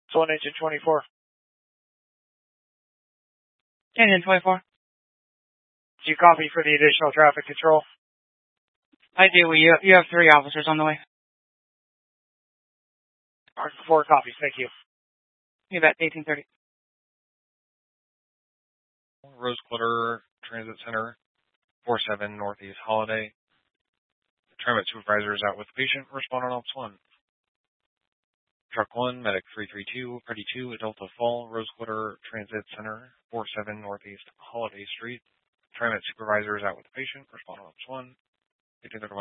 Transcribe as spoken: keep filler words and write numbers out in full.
It's one engine twenty-four. Engine twenty-four. Do you copy for the additional traffic control? I do. You, you have three officers on the way. Four copies, thank you. You bet, eighteen thirty. Rose Quarter Transit Center, four seven Northeast Holiday. The transit supervisor is out with the patient. Respond on Ops one. Truck one, Medic three three two, Ready two, Delta Fall, Rose Quarter Transit Center, four seven Northeast Holiday Street. Transit supervisor is out with the patient. Respond on Ops one.